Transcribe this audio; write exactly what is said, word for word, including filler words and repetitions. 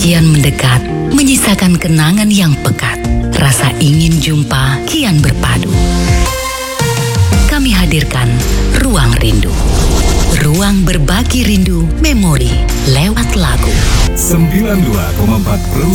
kian mendekat, menyisakan kenangan yang pekat. Rasa ingin jumpa kian berpadu. Kami hadirkan Ruang Rindu. Ruang berbagi rindu memori lewat lagu. sembilan puluh dua koma empat